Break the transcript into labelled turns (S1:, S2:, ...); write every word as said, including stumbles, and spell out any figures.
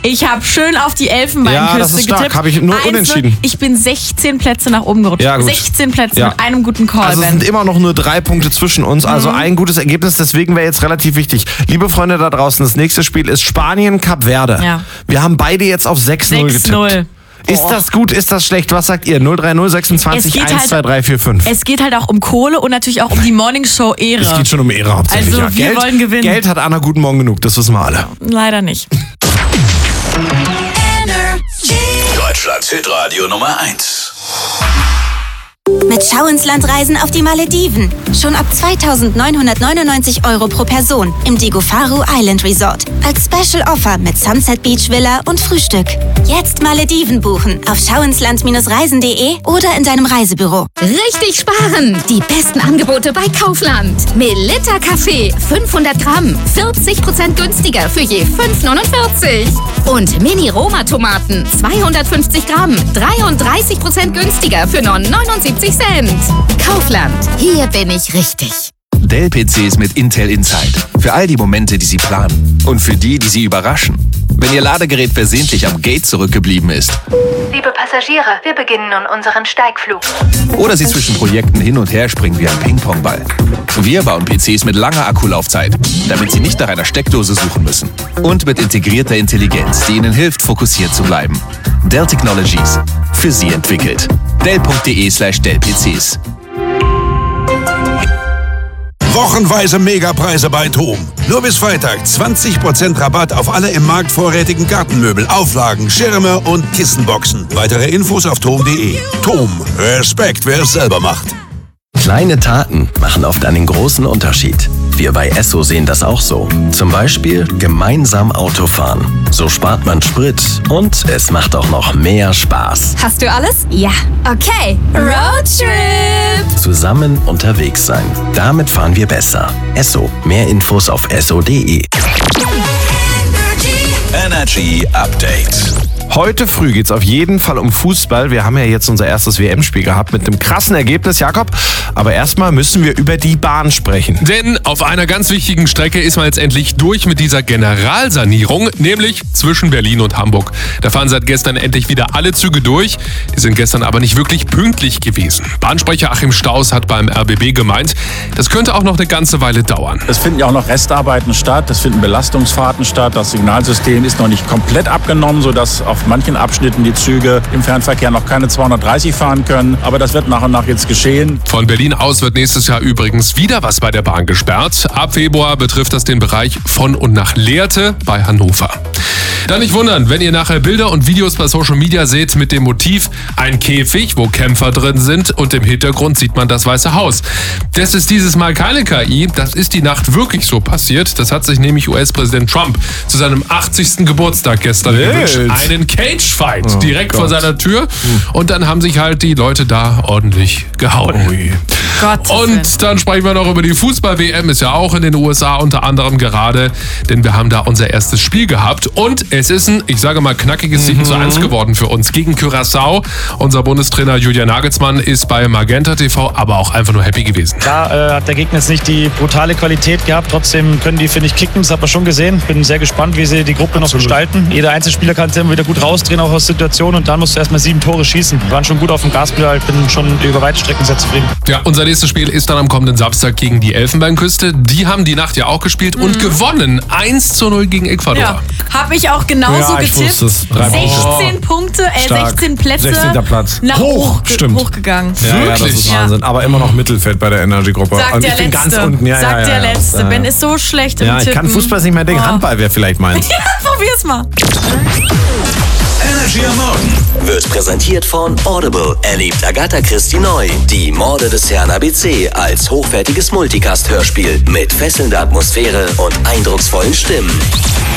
S1: Ich habe schön auf die Elfenbeinküste
S2: Ja, das ist stark.
S1: getippt.
S2: Habe ich nur
S1: Einzel-
S2: unentschieden.
S1: Ich bin sechzehn Plätze nach oben gerutscht.
S2: Ja, gut.
S1: sechzehn Plätze
S2: Ja.
S1: mit einem guten Call,
S2: Also es
S1: Ben.
S2: sind immer noch nur drei Punkte zwischen uns, also ein gutes Ergebnis, deswegen wäre jetzt relativ wichtig. Liebe Freunde da draußen, das nächste Spiel ist Spanien-Kap Verde.
S1: Ja.
S2: Wir haben beide jetzt auf sechs null
S1: sechs
S2: getippt.
S1: null.
S2: Ist das gut, ist das schlecht? Was sagt ihr? null drei null sechsundzwanzig
S1: Es geht
S2: eins
S1: halt-
S2: zwei drei vier fünf.
S1: Es geht halt auch um Kohle und natürlich auch um die Morningshow-Ehre.
S2: Es geht schon um Ehre hauptsächlich.
S1: Also,
S2: ja.
S1: wir
S2: Geld,
S1: wollen gewinnen.
S2: Geld hat Anna Guten Morgen genug, das wissen wir alle.
S1: Leider nicht.
S3: Deutschlands Hitradio Nummer eins.
S4: Mit Schau ins Land reisen auf die Malediven. Schon ab zweitausendneunhundertneunundneunzig Euro pro Person im Digofaru Island Resort. Als Special Offer mit Sunset Beach Villa und Frühstück. Jetzt Malediven buchen auf schauinsland reisen punkt de oder in deinem Reisebüro.
S5: Richtig sparen! Die besten Angebote bei Kaufland. Melitta Kaffee, fünfhundert Gramm, vierzig Prozent günstiger für je fünf neunundvierzig. Und Mini-Roma-Tomaten, zweihundertfünfzig Gramm, dreiunddreißig Prozent günstiger für nur neunundsiebzig Cent. Kaufland, hier bin ich richtig.
S6: Dell-P Cs mit Intel Inside. Für all die Momente, die Sie planen. Und für die, die Sie überraschen. Wenn Ihr Ladegerät versehentlich am Gate zurückgeblieben ist.
S7: Liebe Passagiere, wir beginnen nun unseren Steigflug.
S6: Oder Sie zwischen Projekten hin und her springen wie ein Ping-Pong-Ball. Wir bauen P Cs mit langer Akkulaufzeit, damit Sie nicht nach einer Steckdose suchen müssen. Und mit integrierter Intelligenz, die Ihnen hilft, fokussiert zu bleiben. Dell Technologies. Für Sie entwickelt. Dell punkt de slash Dell P Cs.
S8: Wochenweise Megapreise bei TOM. Nur bis Freitag zwanzig Prozent Rabatt auf alle im Markt vorrätigen Gartenmöbel, Auflagen, Schirme und Kissenboxen. Weitere Infos auf tom punkt de. TOM. Respekt, wer es selber macht.
S9: Kleine Taten machen oft einen großen Unterschied. Wir bei Esso sehen das auch so. Zum Beispiel gemeinsam Auto fahren. So spart man Sprit und es macht auch noch mehr Spaß.
S5: Hast du alles? Ja. Okay. Roadtrip!
S9: Zusammen unterwegs sein. Damit fahren wir besser. Esso. Mehr Infos auf esso punkt de.
S3: Energy Update.
S2: Heute früh geht's auf jeden Fall um Fußball. Wir haben ja jetzt unser erstes W M-Spiel gehabt mit einem krassen Ergebnis, Jakob. Aber erstmal müssen wir über die Bahn sprechen.
S10: Denn auf einer ganz wichtigen Strecke ist man jetzt endlich durch mit dieser Generalsanierung, nämlich zwischen Berlin und Hamburg. Da fahren seit gestern endlich wieder alle Züge durch. Die sind gestern aber nicht wirklich pünktlich gewesen. Bahnsprecher Achim Staus hat beim R B B gemeint, das könnte auch noch eine ganze Weile dauern.
S11: Es finden ja auch noch Restarbeiten statt, es finden Belastungsfahrten statt. Das Signalsystem ist noch nicht komplett abgenommen, sodass auf manchen Abschnitten die Züge im Fernverkehr noch keine zweihundertdreißig fahren können. Aber das wird nach und nach jetzt geschehen.
S10: Von Berlin aus wird nächstes Jahr übrigens wieder was bei der Bahn gesperrt. Ab Februar betrifft das den Bereich von und nach Lehrte bei Hannover. Dann nicht wundern, wenn ihr nachher Bilder und Videos bei Social Media seht mit dem Motiv ein Käfig, wo Kämpfer drin sind und im Hintergrund sieht man das Weiße Haus. Das ist dieses Mal keine K I, das ist die Nacht wirklich so passiert. Das hat sich nämlich U S-Präsident Trump zu seinem achtzigsten Geburtstag gestern
S2: Wild.
S10: gewünscht. Einen Cage-Fight
S2: Oh
S10: direkt
S2: Gott.
S10: vor seiner Tür und dann haben sich halt die Leute da ordentlich gehauen.
S2: Ui.
S1: Gott.
S10: Und dann sprechen wir noch über die Fußball-W M, ist ja auch in den U S A unter anderem gerade, denn wir haben da unser erstes Spiel gehabt und es ist ein, ich sage mal, knackiges sieben zu eins geworden für uns gegen Curaçao. Unser Bundestrainer Julian Nagelsmann ist bei Magenta T V aber auch einfach nur happy gewesen.
S12: Klar äh, hat der Gegner jetzt nicht die brutale Qualität gehabt, trotzdem können die, finde ich, kicken, das hat man schon gesehen. Bin sehr gespannt, wie sie die Gruppe noch gestalten. Jeder Einzelspieler kann es immer wieder gut rausdrehen, auch aus Situationen und dann musst du erstmal sieben Tore schießen. Wir waren schon gut auf dem Gaspedal, ich bin schon über weite Strecken sehr zufrieden.
S10: Ja, unser nächstes Spiel ist dann am kommenden Samstag gegen die Elfenbeinküste. Die haben die Nacht ja auch gespielt und gewonnen. eins zu null gegen Ecuador.
S1: Ja, habe ich auch genauso
S2: Ja, ich
S1: getippt.
S2: wusste es. Drei Punkte.
S1: sechzehn Punkte, äh,
S2: Stark.
S1: sechzehn Plätze
S2: sechzehnter Platz.
S1: nach
S2: Hoch,
S1: hoch, ge-
S2: stimmt.
S1: hochgegangen.
S2: Ja, ja, das ist
S1: Ja.
S2: Wahnsinn. Aber immer noch Mittelfeld bei der Energy-Gruppe.
S1: Sagt
S2: Und
S1: der
S2: ich bin
S1: Letzte.
S2: ganz unten. Ja,
S1: Sagt
S2: ja, ja,
S1: der
S2: ja.
S1: Letzte.
S2: Ja,
S1: Ben
S2: ja.
S1: ist so schlecht im
S2: Ja, ich
S1: Tippen.
S2: kann Fußball nicht mehr denken.
S1: Oh.
S2: Handball wäre vielleicht meins.
S1: Ja, probier's mal.
S3: Energy am Morgen wird präsentiert von Audible. Erlebt Agatha Christie neu. Die Morde des Herrn A B C als hochwertiges Multicast-Hörspiel mit fesselnder Atmosphäre und eindrucksvollen Stimmen.